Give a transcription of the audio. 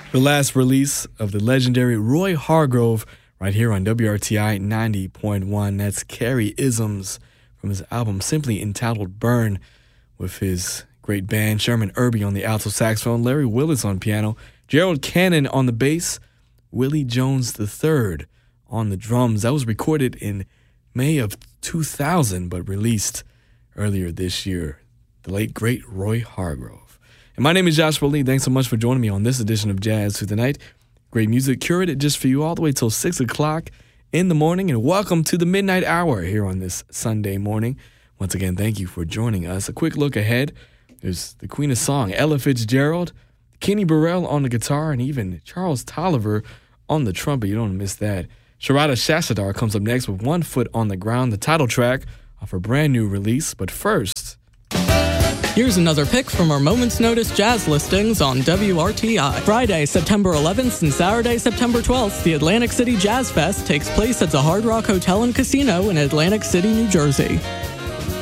The last release of the legendary Roy Hargrove right here on WRTI 90.1. That's Carrie Isms from his album simply entitled Burn, with his great band Sherman Irby on the alto saxophone, Larry Willis on piano, Gerald Cannon on the bass, Willie Jones III on the drums. That was recorded in May of 2000 but released earlier this year. The late, great Roy Hargrove. And my name is Joshua Lee. Thanks so much for joining me on this edition of Jazz Through the Night. Great music curated just for you all the way till 6 o'clock in the morning. And welcome to the Midnight Hour here on this Sunday morning. Once again, thank you for joining us. A quick look ahead. There's the Queen of Song, Ella Fitzgerald, Kenny Burrell on the guitar, and even Charles Tolliver on the trumpet. You don't want to miss that. Sharada Shashadar comes up next with One Foot on the Ground, the title track of her brand new release. But first, here's another pick from our Moment's Notice jazz listings on WRTI. Friday, September 11th and Saturday, September 12th, the Atlantic City Jazz Fest takes place at the Hard Rock Hotel and Casino in Atlantic City, New Jersey.